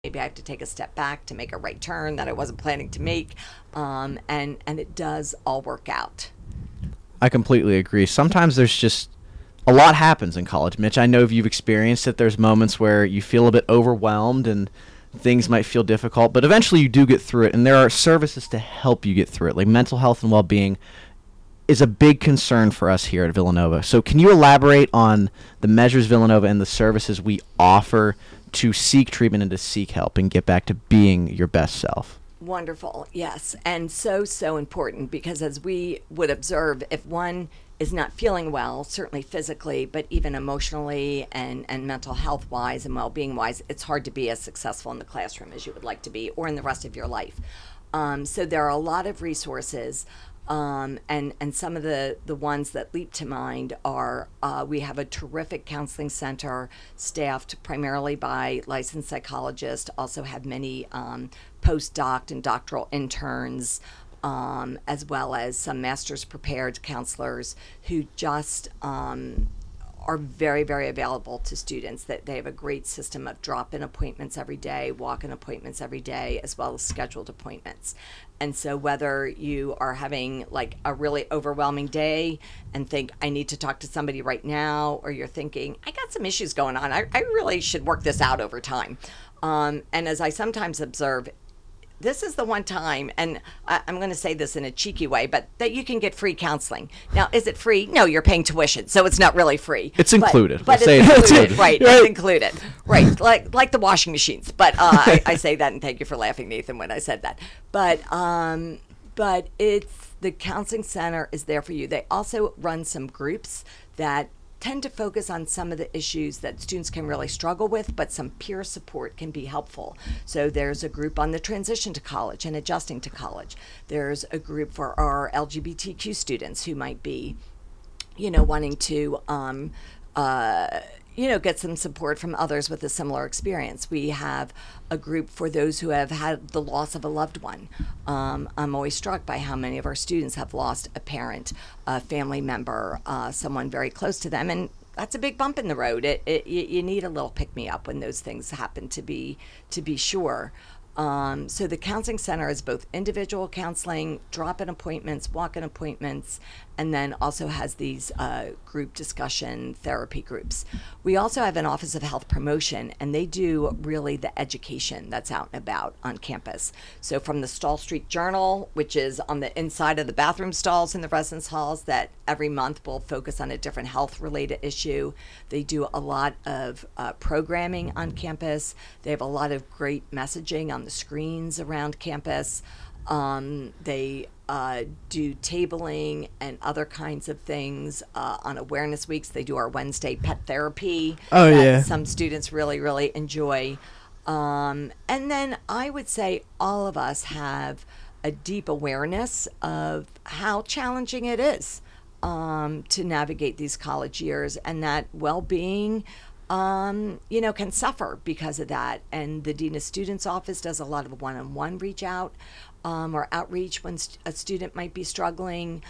maybe I have to take a step back to make a right turn that I wasn't planning to make, and it does all work out. I completely agree. Sometimes there's just a lot happens in college. Mitch, I know if you've experienced it, there's moments where you feel a bit overwhelmed and things might feel difficult, but eventually you do get through it, and there are services to help you get through it. Like mental health and well-being is a big concern for us here at Villanova. So can you elaborate on the measures Villanova and the services we offer to seek treatment and to seek help and get back to being your best self? Wonderful, yes, and so important, because as we would observe, if one is not feeling well, certainly physically, but even emotionally and mental health wise and well being wise, it's hard to be as successful in the classroom as you would like to be or in the rest of your life. So there are a lot of resources. And some of the ones that leap to mind are we have a terrific counseling center staffed primarily by licensed psychologists, also have many postdoc and doctoral interns, as well as some master's prepared counselors who just are very, very available to students. That they have a great system of drop-in appointments every day, walk-in appointments every day, as well as scheduled appointments. And so whether you are having like a really overwhelming day and think, I need to talk to somebody right now, or you're thinking, I got some issues going on, I really should work this out over time. And as I sometimes observe, this is the one time, and I'm going to say this in a cheeky way, but that you can get free counseling. Now, is it free? No, you're paying tuition, so it's not really free. It's included. But We'll it's included, right? It's included, right? Like the washing machines. But I say that, and thank you for laughing, Nathan, when I said that. But it's the counseling center is there for you. They also run some groups that tend to focus on some of the issues that students can really struggle with, but some peer support can be helpful. So there's a group on the transition to college and adjusting to college. There's a group for our LGBTQ students who might be, wanting to, get some support from others with a similar experience. We have a group for those who have had the loss of a loved one. I'm always struck by how many of our students have lost a parent, a family member, someone very close to them, and that's a big bump in the road. You need a little pick-me-up when those things happen, to be sure. So the counseling center is both individual counseling, drop-in appointments, walk-in appointments, and then also has these group discussion therapy groups. We also have an Office of Health Promotion, and they do really the education that's out and about on campus. So from the Stall Street Journal, which is on the inside of the bathroom stalls in the residence halls, that every month will focus on a different health-related issue. They do a lot of programming on campus. They have a lot of great messaging on the screens around campus. They do tabling and other kinds of things on awareness weeks. They do our Wednesday pet therapy. Oh, that yeah. Some students really, really enjoy. And then I would say all of us have a deep awareness of how challenging it is to navigate these college years, and that well-being can suffer because of that. And the Dean of Students Office does a lot of one-on-one reach out or outreach when a student might be struggling,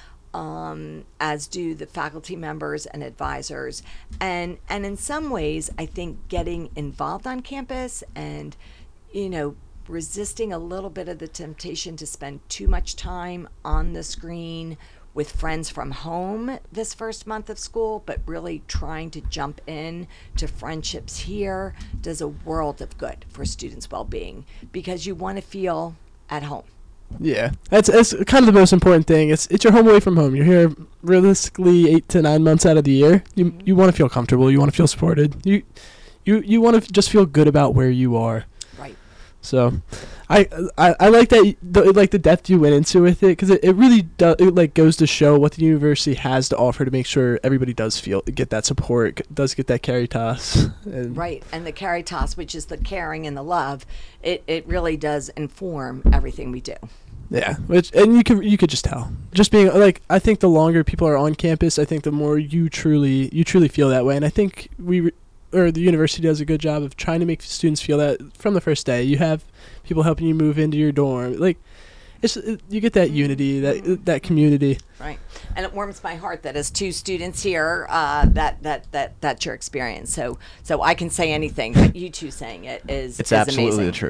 as do the faculty members and advisors. And in some ways, I think getting involved on campus and, resisting a little bit of the temptation to spend too much time on the screen with friends from home this first month of school, but really trying to jump in to friendships here does a world of good for students' well-being, because you want to feel at home. Yeah, that's kind of the most important thing. It's your home away from home. You're here realistically 8 to 9 months out of the year. You want to feel comfortable. You want to feel supported. You want to just feel good about where you are. Right. So, I like that the depth you went into with it, because it really goes to show what the university has to offer to make sure everybody does get that support, does get that caritas. Right, and the caritas, which is the caring and the love, it really does inform everything we do. Yeah, and you could just tell. Just being I think the longer people are on campus, I think the more you truly feel that way, and I think the university does a good job of trying to make students feel that from the first day. You have people helping you move into your dorm. you get that unity, that community. Right, and it warms my heart that as two students here, that's your experience. So I can say anything, but you two saying it is It's absolutely amazing. the truth.